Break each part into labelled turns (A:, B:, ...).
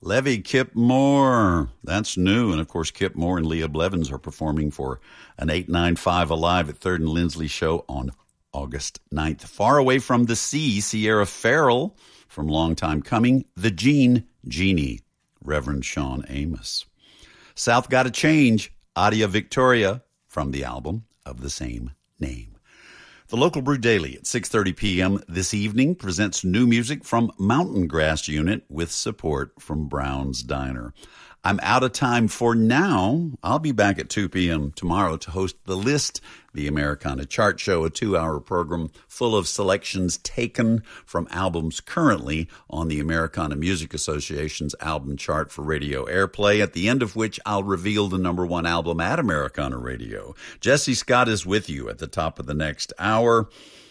A: Levy Kip Moore. That's new. And, of course, Kip Moore and Leah Blevins are performing for an 895 Alive at 3rd and Lindsley show on August 9th. Far Away from the Sea, Sierra Farrell from Long Time Coming. The Genie, Reverend Sean Amos. South Gotta Change, Adia Victoria from the album of the same name. The Local Brew Daily at 6:30 p.m. this evening presents new music from Mountain Grass Unit with support from Brown's Diner. I'm out of time for now. I'll be back at 2 p.m. tomorrow to host The List, the Americana Chart Show, a 2-hour program full of selections taken from albums currently on the Americana Music Association's album chart for radio airplay, at the end of which I'll reveal the number one album at Americana Radio. Jesse Scott is with you at the top of the next hour.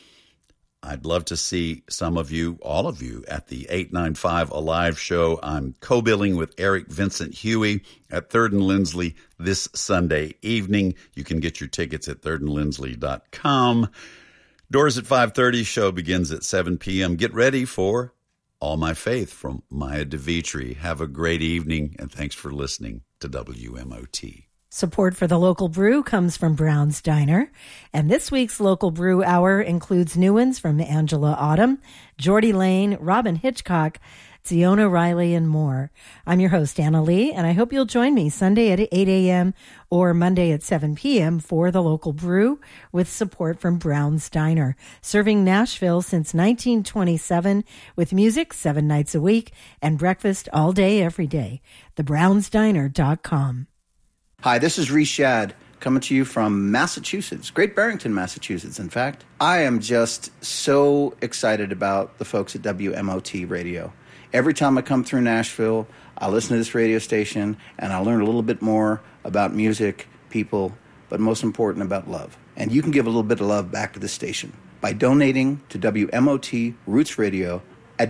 A: I'd love to see some of you, all of you, at the 895 Alive show. I'm co-billing with Eric Vincent Huey at 3rd and Lindsley this Sunday evening. You can get your tickets at thirdandlindsley.com. Doors at 5:30. Show begins at 7 p.m. Get ready for All My Faith from Maya DeVitri. Have a great evening, and thanks for listening to WMOT.
B: Support for the Local Brew comes from Brown's Diner, and this week's Local Brew Hour includes new ones from Angela Autumn, Geordie Lane, Robin Hitchcock, Ziona Riley, and more. I'm your host, Anna Lee, and I hope you'll join me Sunday at 8 a.m. or Monday at 7 p.m. for the Local Brew with support from Brown's Diner, serving Nashville since 1927 with music 7 nights a week and breakfast all day, every day. TheBrownsDiner.com.
C: Hi, this is Reese Shad, coming to you from Massachusetts, Great Barrington, Massachusetts, in fact. I am just so excited about the folks at WMOT Radio. Every time I come through Nashville, I listen to this radio station, and I learn a little bit more about music, people, but most important, about love. And you can give a little bit of love back to the station by donating to WMOT Roots Radio at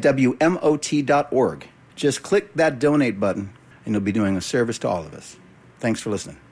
C: WMOT.org. Just click that donate button, and you'll be doing a service to all of us. Thanks for listening.